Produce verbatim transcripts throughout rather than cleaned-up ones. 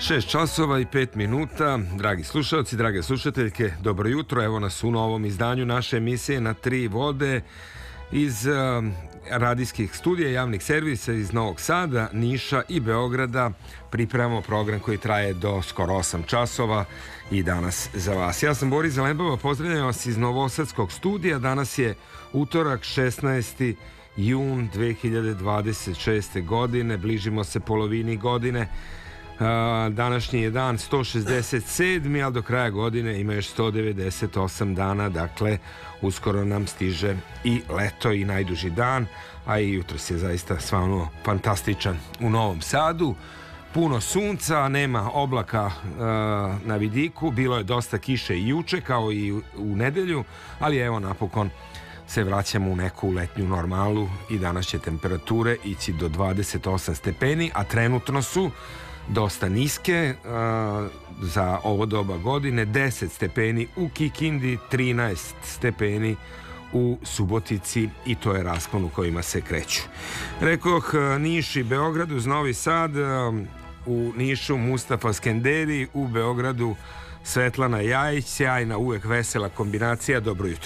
Šest časova i pet minuta, dragi slušalci, drage slušateljke, dobro jutro, evo nas u novom izdanju naše emisije Na tri vode iz uh, radijskih studija, javnih servisa iz Novog Sada, Niša i Beograda. Pripremamo program koji traje do skoro osam časova i danas za vas. Ja sam Boris Zelembava, pozdravljam vas iz Novosadskog studija. Danas je utorak, šesnaesti jun dve hiljade dvadeset šeste. godine, bližimo se polovini godine. Današnji je dan sto šezdeset sedmi, ali do kraja godine ima još sto devedeset osam dana, dakle uskoro nam stiže i leto i najduži dan, a i jutros je zaista stvarno fantastičan u Novom Sadu. Puno sunca, nema oblaka uh, na vidiku, bilo je dosta kiše i juče kao i u, u nedelju, ali evo napokon se vraćamo u neku letnju normalu i danas će temperature ići do dvadeset osam stepeni, a trenutno su dosta niske uh, za ovo doba godine. Deset stepeni u Kikindi, trinaest stepeni u Subotici i to je raspon u kojima se kreću. Rekoh, Niš i Beograd uz Novi Sad, u Nišu Mustafa Skenderi, u Beogradu Svetlana Jajić, sjajna, uvek vesela kombinacija. Dobro jutro.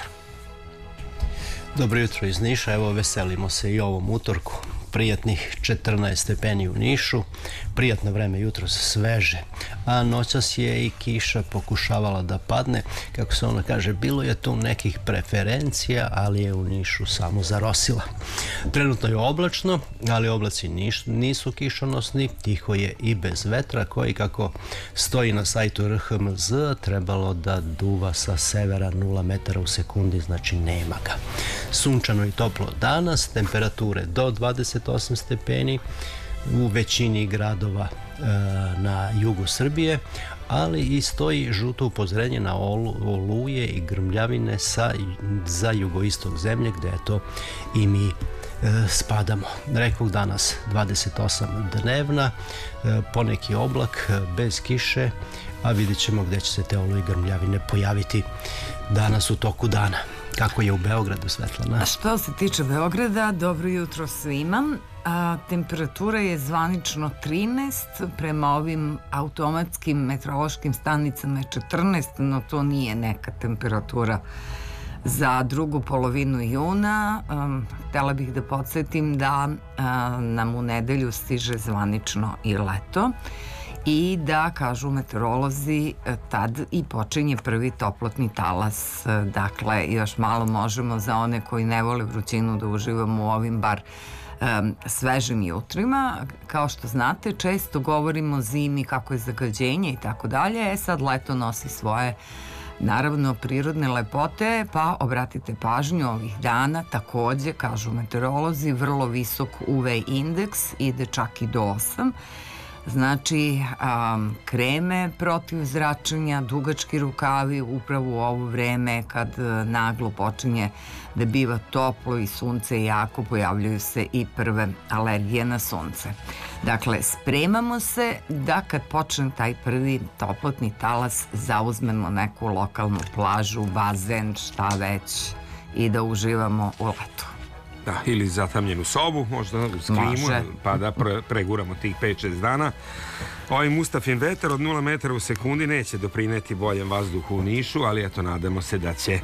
Dobro jutro iz Niša, evo veselimo se i ovom utorku. Prijatnih četrnaest stepeni u Nišu, prijatno vreme jutros, sveže, a noćas je i kiša pokušavala da padne, kako se ona kaže, bilo je tu nekih preferencija, ali je u Nišu samo zarosila. Trenutno je oblačno, ali oblaci nisu kišonosni, tiho je i bez vetra, koji, kako stoji na sajtu R H M Z, trebalo da duva sa severa nula metara u sekundi, znači nema ga. Sunčano i toplo danas, temperature do dvadeset osam stepeni u većini gradova e, na jugu Srbije, ali i stoji žuto upozorenje na olu, oluje i grmljavine sa, za jugoistok zemlje, gde je to i mi e, spadamo. Rekao danas dvadeset osam dnevna, e, poneki oblak bez kiše, a vidjet ćemo gde će se te oluje i grmljavine pojaviti danas u toku dana. Kako je u Beogradu, Svetlana? Što se tiče Beograda, dobro jutro svima. A, temperatura je zvanično trinaest, prema ovim automatskim meteorološkim stanicama je četrnaest, no to nije neka temperatura za drugu polovinu juna. Um, htela bih da podsjetim da a, nam u nedelju stiže zvanično i leto i da, kažu meteorolozi, tad i počinje prvi toplotni talas. Dakle, još malo možemo za one koji ne vole vrućinu da uživamo u ovim bar um, svežim jutrima. Kao što znate, često govorimo o zimi, kako je zagađenje i tako dalje. E sad leto nosi svoje, naravno, prirodne lepote, pa obratite pažnju ovih dana, takođe, kažu meteorolozi, vrlo visok U V indeks, ide čak i do osam. Znači, um, kreme protiv zračenja, dugački rukavi, upravo u ovo vreme kad uh, naglo počinje da biva toplo i sunce jako, pojavljuju se i prve alergije na sunce. Dakle, spremamo se da kad počne taj prvi toplotni talas zauzmemo neku lokalnu plažu, bazen, šta već, i da uživamo u letu. Da, ili zatamljenu sobu, možda u skrimu, pa da pre, preguramo tih pet šest dana. Ovaj Mustafin vetar od nula metara u sekundi neće doprineti boljem vazduhu u Nišu, ali eto, nadamo se da će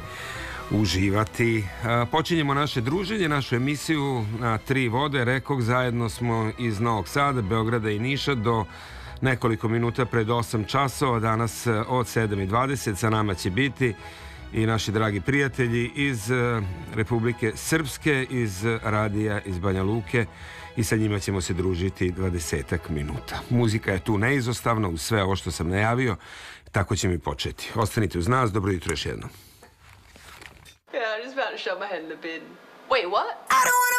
uživati. A, počinjemo naše druženje, našu emisiju Na tri vode. Rekoh, zajedno smo iz Novog Sada, Beograda i Niša do nekoliko minuta pred osam časova. Danas od sedam i dvadeset sa nama će biti i naši dragi prijatelji iz Republike Srpske, iz radija iz Banja Luke, i sa njima ćemo se družiti dvadesetak minuta. Muzika je tu neizostavna uz sve ovo što sam najavio, tako ćemo i početi. Ostanite uz nas, dobro jutro još jednom. Yeah, I just about to shove my head in the bin. Wait, what? I don't